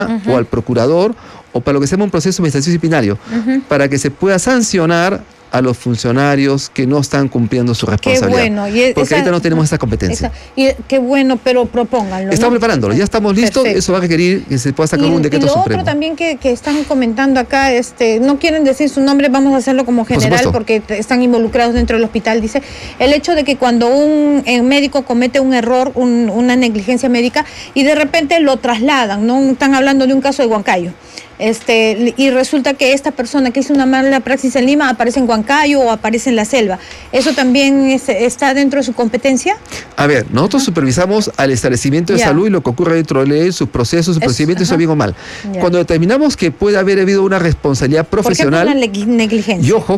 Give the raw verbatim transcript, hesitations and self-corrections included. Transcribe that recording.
uh-huh. o al procurador, o para lo que se llama un proceso administrativo disciplinario, uh-huh. para que se pueda sancionar a los funcionarios que no están cumpliendo su responsabilidad. Qué bueno. Y porque esa, ahorita no tenemos esa competencia. Esa, y qué bueno, pero propónganlo. Estamos ¿no? preparándolo, ya estamos listos. Perfecto. Eso va a requerir que se pueda sacar y, un decreto supremo. Y lo supremo. otro también que, que están comentando acá, este, no quieren decir su nombre, vamos a hacerlo como general Por porque están involucrados dentro del hospital. Dice, el hecho de que cuando un eh, médico comete un error, un, una negligencia médica, y de repente lo trasladan, ¿no? Están hablando de un caso de Huancayo. Este, y resulta que esta persona que hizo una mala praxis en Lima aparece en Huancayo o aparece en la selva. ¿Eso también es, está dentro de su competencia? A ver, nosotros ajá. supervisamos al establecimiento de ya. salud y lo que ocurre dentro de la ley, sus procesos, sus procedimientos, eso bien o mal. Ya. Cuando determinamos que puede haber habido una responsabilidad profesional, ¿por qué una negligencia? Y ojo,